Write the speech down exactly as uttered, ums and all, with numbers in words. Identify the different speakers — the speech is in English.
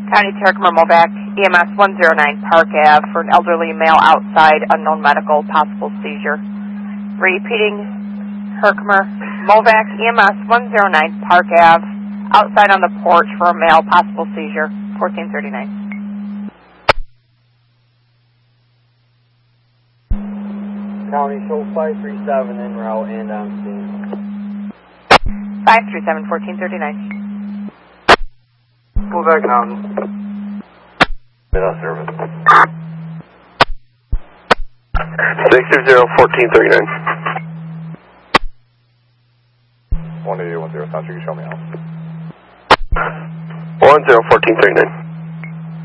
Speaker 1: County Herkimer Movac, E M S one zero nine Park Avenue for an elderly male outside, unknown medical, possible seizure. Repeating, Herkimer Movac, E M S one zero nine Park Avenue, outside on the porch for a male, possible seizure, fourteen thirty-nine.
Speaker 2: County show five three seven en route and on scene.
Speaker 1: five three seven, fourteen thirty-nine.
Speaker 2: Movac Mountain. Mid-out service.
Speaker 3: six two zero, fourteen thirty-nine.
Speaker 2: one eight eight one zero, South, you can show me out.
Speaker 3: one zero, fourteen thirty-nine.